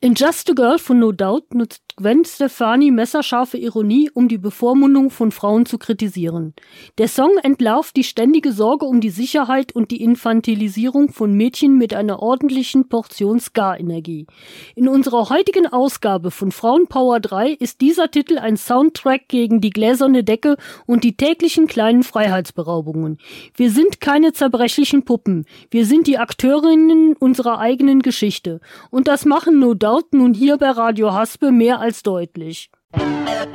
In Just a Girl von No Doubt nutzt Gwen Stefani messerscharfe Ironie, um die Bevormundung von Frauen zu kritisieren. Der Song entlarvt die ständige Sorge um die Sicherheit und die Infantilisierung von Mädchen mit einer ordentlichen Portion Ska-Energie. In unserer heutigen Ausgabe von Frauenpower 3 ist dieser Titel ein Soundtrack gegen die gläserne Decke und die täglichen kleinen Freiheitsberaubungen. Wir sind keine zerbrechlichen Puppen. Wir sind die Akteurinnen unserer eigenen Geschichte. Und das machen No Doubt nun hier bei Radio Haspe mehr als deutlich.